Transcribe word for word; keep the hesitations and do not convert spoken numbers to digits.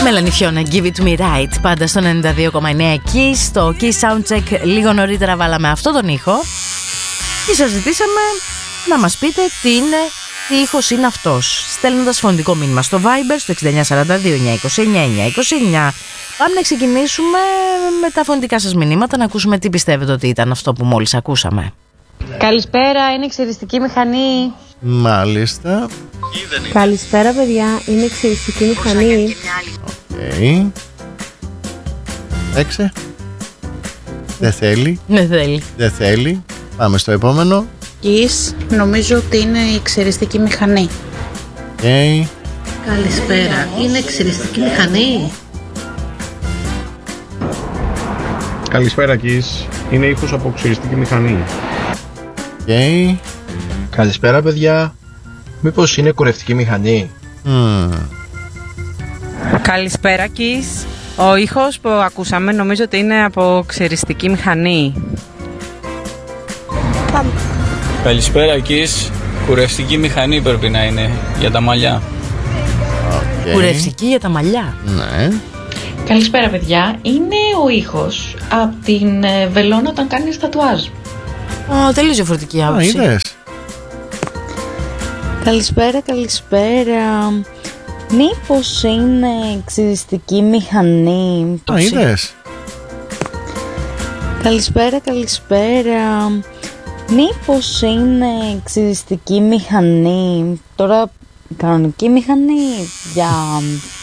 Melanie Fiona, Give It Me Right, πάντα στο ενενήντα δύο κόμμα εννέα εκεί. Στο Key Soundcheck λίγο νωρίτερα βάλαμε αυτό τον ήχο και σας ζητήσαμε να μας πείτε τι είναι, τι ήχος είναι αυτός, στέλνοντας φωνητικό μήνυμα στο Viber στο εξήντα εννιά σαράντα δύο εννιακόσια είκοσι εννιά εννιακόσια είκοσι εννιά. Πάμε να ξεκινήσουμε με τα φωνητικά σας μηνύματα, να ακούσουμε τι πιστεύετε ότι ήταν αυτό που μόλις ακούσαμε. Καλησπέρα, είναι εξαιριστική μηχανή. Μάλιστα. Καλησπέρα παιδιά, είναι εξαιριστική μηχανή. Οκ. Okay. Έξε. Δεν θέλει. Δεν θέλει. Δεν θέλει. Πάμε στο επόμενο. Κις, νομίζω ότι είναι η εξαιριστική μηχανή. Οκ. Okay. Καλησπέρα, είναι εξαιριστική μηχανή. Καλησπέρα Κις, είναι ήχος από εξαιριστική μηχανή. Οκ. Okay. Καλησπέρα παιδιά, μήπως είναι κουρευτική μηχανή? Mm. Καλησπέρα Κις, ο ήχος που ακούσαμε νομίζω ότι είναι από εξαιριστική μηχανή. Καλησπέρα Κις, κουρευτική μηχανή πρέπει να είναι για τα μαλλιά. Okay. Κουρευτική για τα μαλλιά. Ναι. Καλησπέρα παιδιά, είναι ο ήχος από την βελόνα όταν κάνεις τατουάζ. Ω, τελείως διαφορετική άποψη. Α, είδες. Καλησπέρα, καλησπέρα. Μήπως είναι εξαιριστική μηχανή? Α, είδες. Καλησπέρα, καλησπέρα. Μήπως είναι εξαιριστική μηχανή? Τώρα κανονική μηχανή για